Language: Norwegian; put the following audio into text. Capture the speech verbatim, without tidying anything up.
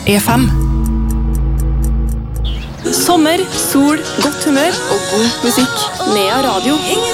E fem. Sommer, sol, godt humør og god musikk. Nea Radio.